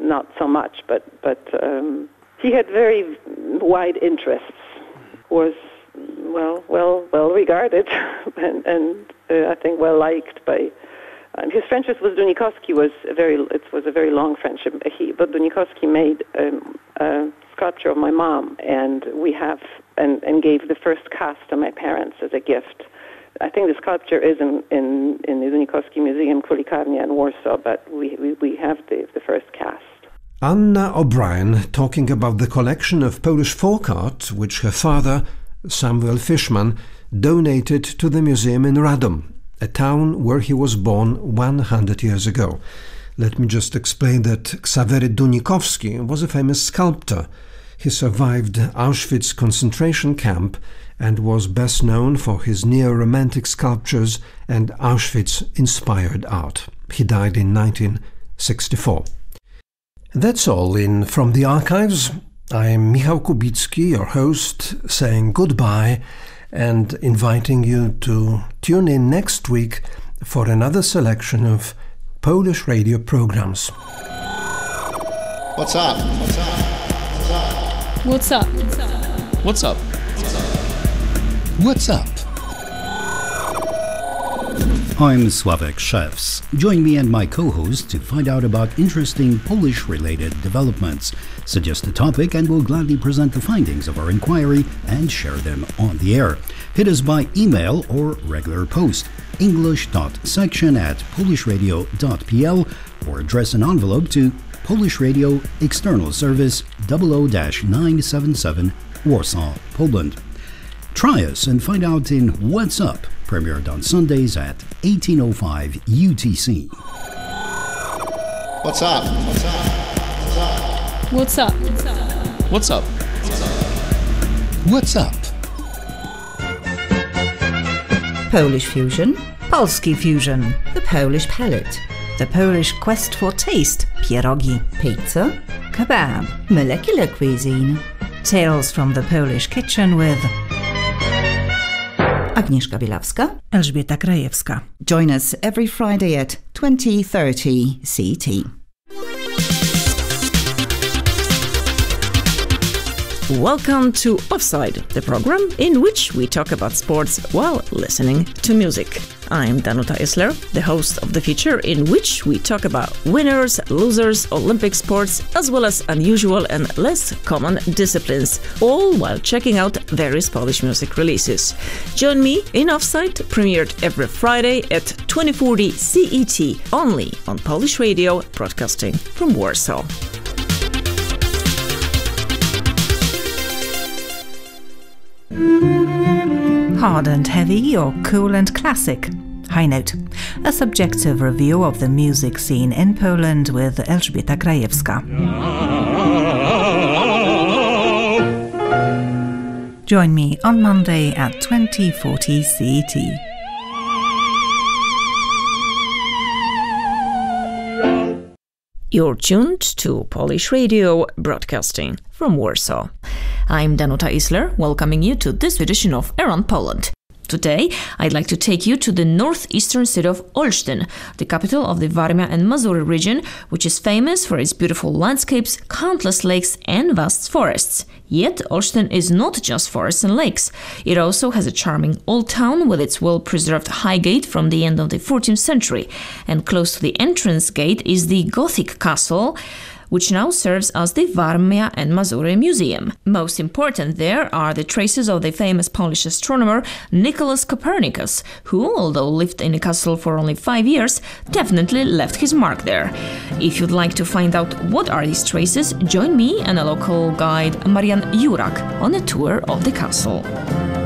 not so much, but he had very wide interests, was well regarded, and I think well liked by. His friendship with Dunikowski was a very long friendship. But Dunikowski made a sculpture of my mom, and and gave the first cast to my parents as a gift. I think the sculpture is in the Dunikowski Museum, Królikarnia in Warsaw, but we have the first cast. Anna O'Brien talking about the collection of Polish folk art which her father, Samuel Fishman, donated to the museum in Radom, a town where he was born 100 years ago. Let me just explain that Ksawery Dunikowski was a famous sculptor. He survived Auschwitz concentration camp and was best known for his neo-romantic sculptures and Auschwitz-inspired art. He died in 1964. That's all in From the Archives. I'm Michał Kubicki, your host, saying goodbye and inviting you to tune in next week for another selection of Polish radio programs. What's up? What's up? What's up? What's up? What's up? I'm Sławek Szewc. Join me and my co-host to find out about interesting Polish-related developments. Suggest a topic and we'll gladly present the findings of our inquiry and share them on the air. Hit us by email or regular post, english.section@polishradio.pl, or address an envelope to Polish Radio External Service 00-977 Warsaw, Poland. Try us and find out in What's Up, premiered on Sundays at 18:05 UTC. What's up? What's up? What's up? What's up? What's up? Polish Fusion, Polski Fusion, the Polish Palette, the Polish Quest for Taste, pierogi, pizza, kebab, molecular cuisine, Tales from the Polish Kitchen with Agnieszka Bielawska, Elżbieta Krajewska. Join us every Friday at 20:30 CT. Welcome to Offside, the program in which we talk about sports while listening to music. I'm Danuta Isler, the host of the feature in which we talk about winners, losers, Olympic sports, as well as unusual and less common disciplines, all while checking out various Polish music releases. Join me in Offside, premiered every Friday at 2040 CET, only on Polish Radio, broadcasting from Warsaw. Hard and heavy or cool and classic? High Note, a subjective review of the music scene in Poland with Elżbieta Krajewska. Join me on Monday at 2040 CET. You're tuned to Polish Radio, broadcasting from Warsaw. I'm Danuta Isler, welcoming you to this edition of Around Poland. Today, I'd like to take you to the northeastern city of Olsztyn, the capital of the Warmia and Mazury region, which is famous for its beautiful landscapes, countless lakes and vast forests. Yet, Olsztyn is not just forests and lakes. It also has a charming old town with its well-preserved high gate from the end of the 14th century. And close to the entrance gate is the Gothic castle, which now serves as the Warmia and Mazury Museum. Most important there are the traces of the famous Polish astronomer Nicholas Copernicus, who, although lived in the castle for only 5 years, definitely left his mark there. If you'd like to find out what are these traces, join me and a local guide, Marian Jurak, on a tour of the castle.